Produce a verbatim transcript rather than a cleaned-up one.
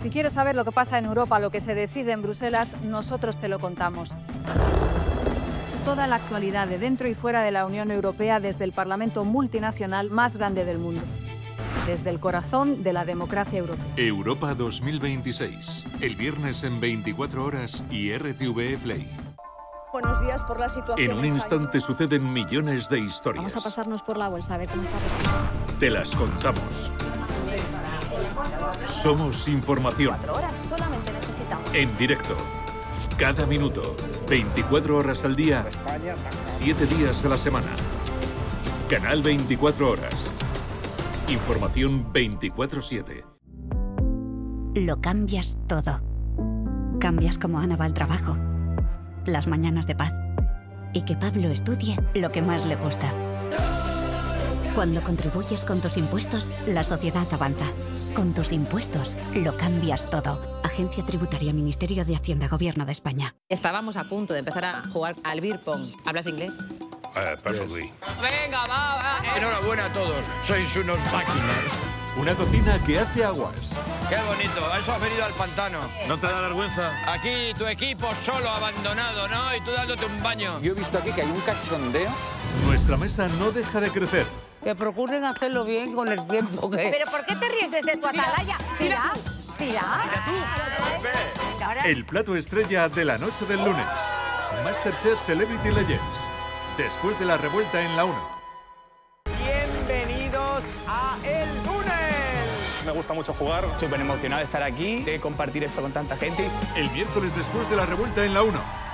Si quieres saber lo que pasa en Europa, lo que se decide en Bruselas, nosotros te lo contamos. Toda la actualidad de dentro y fuera de la Unión Europea desde el Parlamento multinacional más grande del mundo. Desde el corazón de la democracia europea. Europa dos mil veintiséis. El viernes en veinticuatro horas y R T V E Play. Buenos días por la situación. En un instante suceden millones de historias. Vamos a pasarnos por la bolsa a ver cómo está respirando. Te las contamos. Somos información. Cuatro horas solamente necesitamos. En directo. Cada minuto. veinticuatro horas al día. siete días a la semana. Canal veinticuatro horas. Información veinticuatro siete. Lo cambias todo. Cambias cómo Ana va al trabajo. Las mañanas de paz. Y que Pablo estudie lo que más le gusta. Cuando contribuyes con tus impuestos, la sociedad avanza. Con tus impuestos, lo cambias todo. Agencia Tributaria, Ministerio de Hacienda, Gobierno de España. Estábamos a punto de empezar a jugar al beer pong. ¿Hablas inglés? Uh, perfectly. Venga, va, va. Enhorabuena a todos. Sois unos máquinas. Una cocina que hace aguas. Qué bonito. Eso has venido al pantano. ¿No te da vergüenza? Aquí tu equipo solo, abandonado, ¿no? Y tú dándote un baño. Yo he visto aquí que hay un cachondeo. Nuestra mesa no deja de crecer. Que procuren hacerlo bien con el tiempo que... ¿Pero por qué te ríes desde tu atalaya? Tira, tira. El plato estrella de la noche del lunes. MasterChef Celebrity Legends. Después de la revuelta en la uno. Bienvenidos a El Túnel. Me gusta mucho jugar. Súper emocionado de estar aquí, de compartir esto con tanta gente. El miércoles después de la revuelta en la uno.